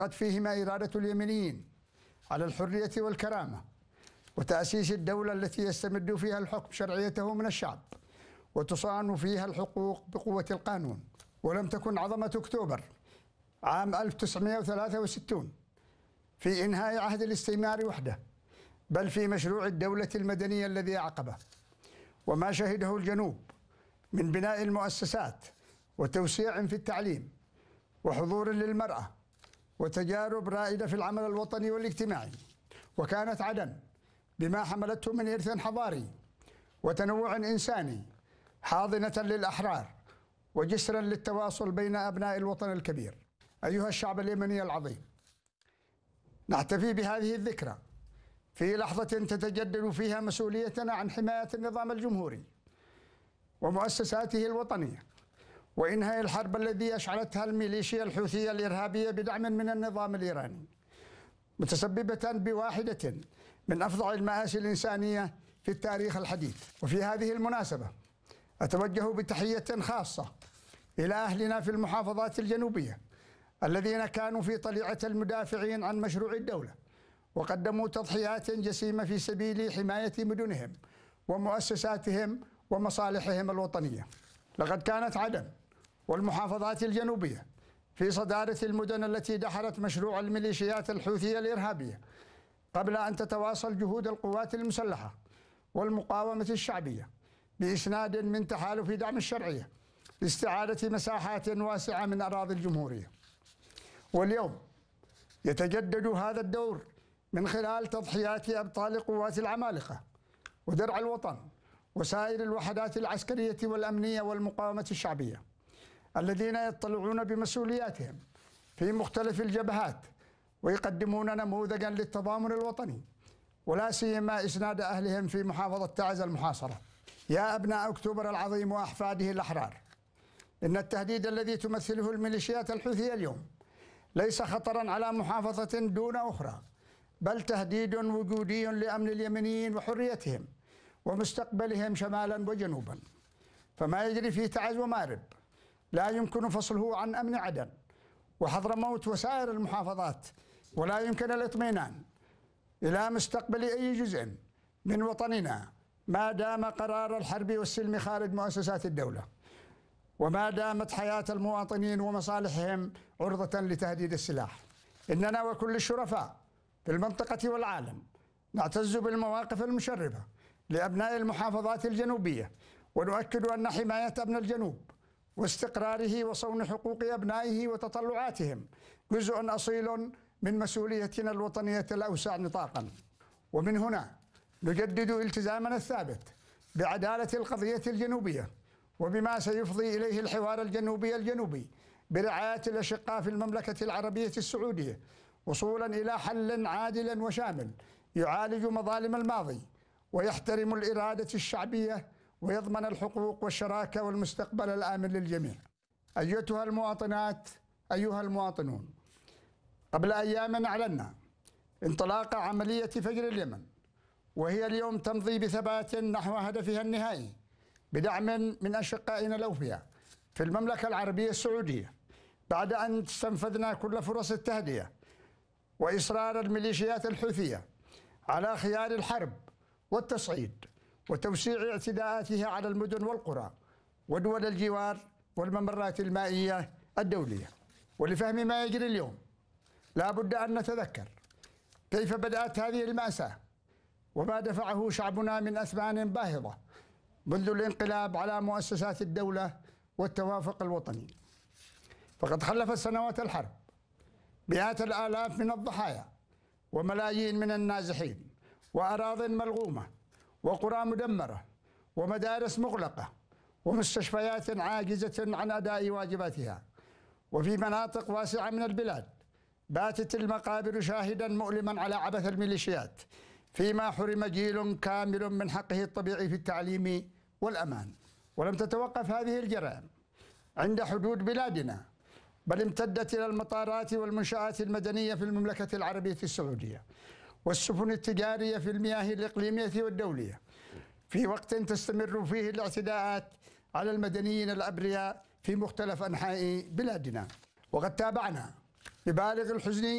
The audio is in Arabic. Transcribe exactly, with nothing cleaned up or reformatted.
قد فيهما إرادة اليمنيين على الحرية والكرامة وتأسيس الدولة التي يستمد فيها الحكم شرعيته من الشعب وتصان فيها الحقوق بقوة القانون. ولم تكن عظمة أكتوبر عام ألف وتسعمائة وثلاثة وستين في إنهاء عهد الاستعمار وحده، بل في مشروع الدولة المدنية الذي أعقبه، وما شهده الجنوب من بناء المؤسسات وتوسيع في التعليم وحضور للمرأة وتجارب رائدة في العمل الوطني والاجتماعي. وكانت عدن بما حملته من إرث حضاري وتنوع إنساني حاضنة للأحرار وجسرا للتواصل بين أبناء الوطن الكبير. أيها الشعب اليمني العظيم، نحتفي بهذه الذكرى في لحظة تتجدد فيها مسؤوليتنا عن حماية النظام الجمهوري ومؤسساته الوطنية وإنهاء الحرب التي أشعلتها الميليشيا الحوثية الإرهابية بدعم من النظام الإيراني، متسببة بواحدة من أفظع المآسي الإنسانية في التاريخ الحديث. وفي هذه المناسبة أتوجه بتحية خاصة إلى أهلنا في المحافظات الجنوبية الذين كانوا في طليعة المدافعين عن مشروع الدولة وقدموا تضحيات جسيمة في سبيل حماية مدنهم ومؤسساتهم ومصالحهم الوطنية. لقد كانت عدن والمحافظات الجنوبية في صدارة المدن التي دحرت مشروع الميليشيات الحوثية الإرهابية قبل أن تتواصل جهود القوات المسلحة والمقاومة الشعبية بإسناد من تحالف دعم الشرعية لاستعادة مساحات واسعة من أراضي الجمهورية. واليوم يتجدد هذا الدور من خلال تضحيات أبطال قوات العمالقة ودرع الوطن وسائر الوحدات العسكرية والأمنية والمقاومة الشعبية الذين يطلعون بمسؤولياتهم في مختلف الجبهات ويقدمون نموذجا للتضامن الوطني، ولا سيما إسناد أهلهم في محافظة تعز المحاصرة. يا أبناء أكتوبر العظيم وأحفاده الأحرار، إن التهديد الذي تمثله الميليشيات الحوثية اليوم ليس خطرا على محافظة دون أخرى، بل تهديد وجودي لأمن اليمنيين وحريتهم ومستقبلهم شمالا وجنوبا. فما يجري في تعز ومارب لا يمكن فصله عن أمن عدن وحضرموت وسائر المحافظات، ولا يمكن الاطمئنان إلى مستقبل أي جزء من وطننا ما دام قرار الحرب والسلم خارج مؤسسات الدولة، وما دامت حياة المواطنين ومصالحهم عرضة لتهديد السلاح. إننا وكل الشرفاء في المنطقة والعالم نعتز بالمواقف المشرفة لأبناء المحافظات الجنوبية، ونؤكد أن حماية أبناء الجنوب واستقراره وصون حقوق أبنائه وتطلعاتهم جزء أصيل من مسؤوليتنا الوطنية الأوسع نطاقا. ومن هنا نجدد التزامنا الثابت بعدالة القضية الجنوبية وبما سيفضي إليه الحوار الجنوبي الجنوبي برعاية الأشقاء في المملكة العربية السعودية، وصولا إلى حل عادل وشامل يعالج مظالم الماضي ويحترم الإرادة الشعبية ويضمن الحقوق والشراكة والمستقبل الآمن للجميع. أيتها المواطنات، أيها المواطنون، قبل أيام أعلنا انطلاق عملية فجر اليمن، وهي اليوم تمضي بثبات نحو هدفها النهائي بدعم من أشقائنا الأوفياء في المملكة العربية السعودية، بعد أن استنفذنا كل فرص التهدئة وإصرار الميليشيات الحوثية على خيار الحرب والتصعيد وتوسيع اعتداءاتها على المدن والقرى ودول الجوار والممرات المائية الدولية. ولفهم ما يجري اليوم لا بد أن نتذكر كيف بدأت هذه المأساة وما دفعه شعبنا من أثمان باهظة منذ الانقلاب على مؤسسات الدولة والتوافق الوطني. فقد خلفت سنوات الحرب مئات الآلاف من الضحايا وملايين من النازحين وأراضٍ ملغومة وقرى مدمرة ومدارس مغلقة ومستشفيات عاجزة عن أداء واجباتها. وفي مناطق واسعة من البلاد باتت المقابر شاهدا مؤلما على عبث الميليشيات، فيما حرم جيل كامل من حقه الطبيعي في التعليم والأمان. ولم تتوقف هذه الجرائم عند حدود بلادنا، بل امتدت إلى المطارات والمنشآت المدنية في المملكة العربية السعودية والسفن التجارية في المياه الإقليمية والدولية، في وقت تستمر فيه الاعتداءات على المدنيين الأبرياء في مختلف أنحاء بلادنا. وقد تابعنا ببالغ الحزن